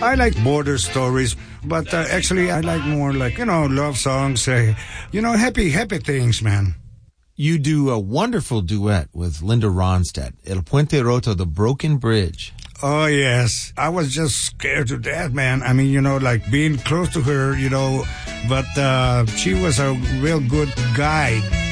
I like border stories, but actually I like more like, love songs, happy things, man. You do a wonderful duet with Linda Ronstadt, El Puente Roto, The Broken Bridge. Oh, yes. I was just scared to death, man. I mean, being close to her, but she was a real good guide.